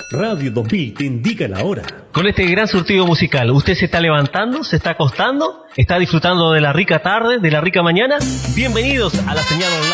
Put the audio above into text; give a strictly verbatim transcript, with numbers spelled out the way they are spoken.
Radio dos mil te indica la hora. Con este gran surtido musical, ¿usted se está levantando? ¿Se está acostando? ¿Está disfrutando de la rica tarde, de la rica mañana? Bienvenidos a la señal online.